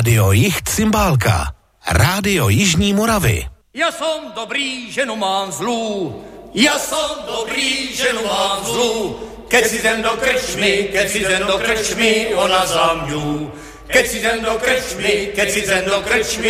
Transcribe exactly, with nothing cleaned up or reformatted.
Rádio Jih Cymbálka. Rádio Jižní Moravy. Já jsem dobrý, ženu mám zlou. Já jsem dobrý, ženu mám zlou. Keď si jdem do krčmy, keď si jdem do krčmy, ona za mňu. Keď si jdem do krčmy, keď si jdem do krčmy,